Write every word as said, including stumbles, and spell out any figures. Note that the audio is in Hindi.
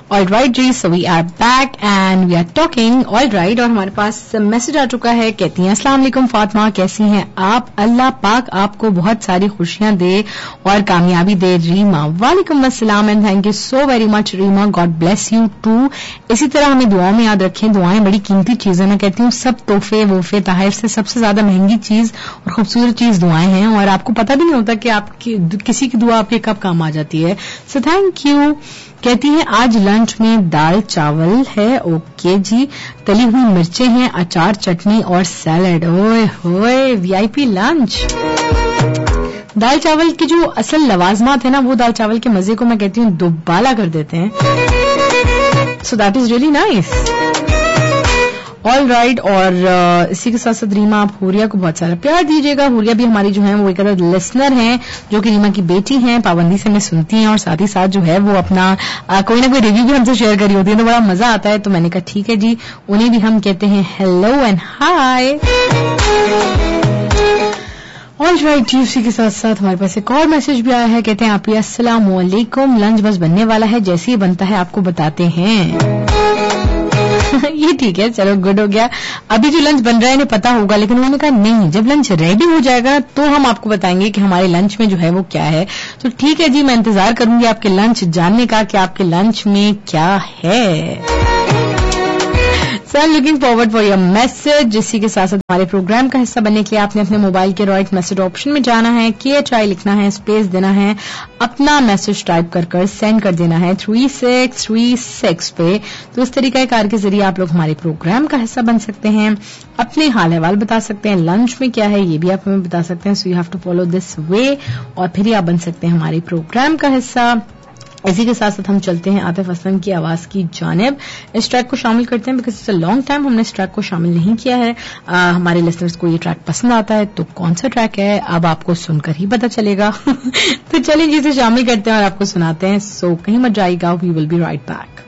All right ji, so we are back and we are talking all right. और हमारे पास मैसेज आ चुका है, कहती हैं अस्सलाम वालेकुम फातिमा, कैसी हैं आप? अल्लाह पाक आपको बहुत सारी खुशियां दे और कामयाबी दे। रीमा, वालेकुम अस्सलाम and thank you so very much Reema, God bless you to. इसी तरह हमें दुआओं में याद रखें, दुआएं बड़ी कीमती चीज है। मैं कहती हूँ सब तोहफे वोफे ताहिर से सबसे ज्यादा महंगी चीज और खूबसूरत चीज दुआएं हैं, और आपको पता भी नहीं होता कि आपकी किसी की दुआ आपके कब काम आ जाती है। So thank you. कहती है आज लंच में दाल चावल है, ओके जी, तली हुई मिर्चें हैं, अचार चटनी और सैलड। ओए होए, वीआईपी लंच। दाल चावल की जो असल लवाजमात है ना, वो दाल चावल के मजे को मैं कहती हूँ दुबाला कर देते हैं। So that is really nice. All right, और uh, इसी के साथ साथ रीमा आप हुरिया को बहुत सारा प्यार दीजिएगा। हुरिया भी हमारी जो है वो एक अदर लिसनर हैं, जो कि रीमा की बेटी हैं, पाबंदी से हमें सुनती हैं और साथ ही साथ जो है वो अपना uh, कोई ना कोई रिव्यू भी हमसे शेयर करी होती है, तो बड़ा मजा आता है। तो मैंने कहा ठीक है जी, उन्हें भी हम कहते हैं hello and hi. All right जी, उसी के साथ साथ हमारे पास एक और मैसेज भी आया है, कहते हैं आप अस्सलाम वालेकुम, लंच बस बनने वाला है, जैसे ही बनता है आपको बताते हैं। ये ठीक है, चलो गुड हो गया। अभी जो लंच बन रहा है इन्हें पता होगा, लेकिन उन्होंने कहा नहीं, जब लंच रेडी हो जाएगा तो हम आपको बताएंगे कि हमारे लंच में जो है वो क्या है। तो ठीक है जी, मैं इंतजार करूंगी आपके लंच जानने का कि आपके लंच में क्या है। सो I am looking forward for your message. इसी के साथ साथ हमारे प्रोग्राम का हिस्सा बनने के लिए आपने अपने मोबाइल के राइट मैसेज ऑप्शन में जाना है, के एच आई लिखना है, स्पेस देना है, अपना मैसेज टाइप कर कर सेंड कर देना है थ्री सिक्स थ्री सिक्स पे। तो इस तरीका कार के जरिए आप लोग हमारे प्रोग्राम का हिस्सा बन सकते हैं, अपने हाल अहवाल बता सकते हैं, लंच में क्या है ये भी आप हमें बता सकते हैं। So you have to follow this way, और फिर ही आप बन सकते हैं हमारे प्रोग्राम का हिस्सा। इसी के साथ साथ हम चलते हैं आतिफ असलम की आवाज की जानिब। इस ट्रैक को शामिल करते हैं because it's a long time हमने इस ट्रैक को शामिल नहीं किया है। आ, हमारे लिसनर्स को ये ट्रैक पसंद आता है, तो कौन सा ट्रैक है अब आपको सुनकर ही पता चलेगा। तो चलिए जिसे शामिल करते हैं और आपको सुनाते हैं। सो कहीं मत जाइएगा, we will be right back.